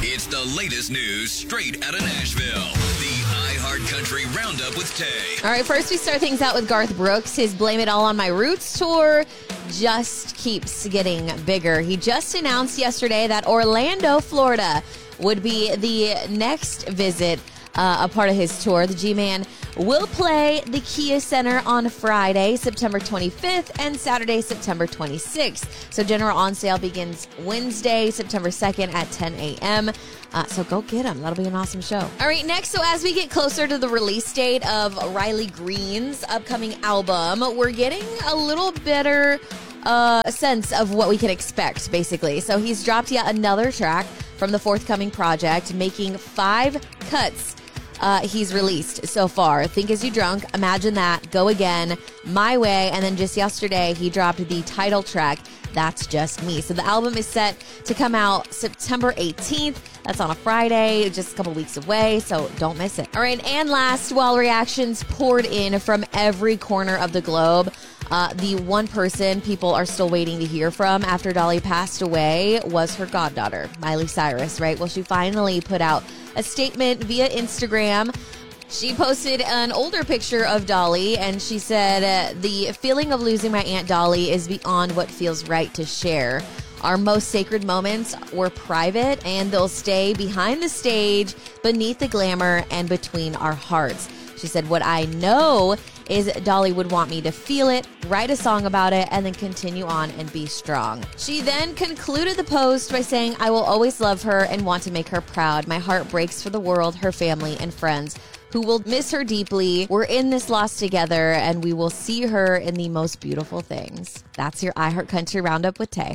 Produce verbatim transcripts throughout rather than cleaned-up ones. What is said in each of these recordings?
It's the latest news straight out of Nashville. The iHeartCountry Roundup with Tay. All right, first we start things out with Garth Brooks. His Blame It All on My Roots tour just keeps getting bigger. He just announced yesterday that Orlando, Florida would be the next visit, uh, a part of his tour. The G-Man will play the Kia Center on Friday, September twenty-fifth, and Saturday, September twenty-sixth. So general on sale begins Wednesday, September second at ten a.m., Uh, so go get them. That'll be an awesome show. All right, next, so as we get closer to the release date of Riley Green's upcoming album, we're getting a little better uh, sense of what we can expect, basically. So he's dropped yet another track from the forthcoming project, making five cuts uh, he's released so far. Think As You Drunk, Imagine That, Go Again, My Way, and then just yesterday, he dropped the title track, That's Just Me. So the album is set to come out September eighteenth. That's on a Friday, just a couple weeks away, so don't miss it. All right, and last, while reactions poured in from every corner of the globe, uh, the one person people are still waiting to hear from after Dolly passed away was her goddaughter, Miley Cyrus, right? Well, she finally put out a statement via Instagram. She posted an older picture of Dolly, and she said, uh, the feeling of losing my Aunt Dolly is beyond what feels right to share. Our most sacred moments were private, and they'll stay behind the stage, beneath the glamour, and between our hearts. She said, what I know is Dolly would want me to feel it, write a song about it, and then continue on and be strong. She then concluded the post by saying, I will always love her and want to make her proud. My heart breaks for the world, her family, and friends who will miss her deeply. We're in this loss together, and we will see her in the most beautiful things. That's your iHeartCountry Roundup with Tay.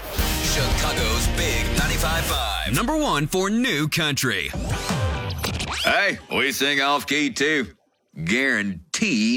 Chicago's Big ninety-five point five. Number one for new country. Hey, we sing off key too. Guaranteed.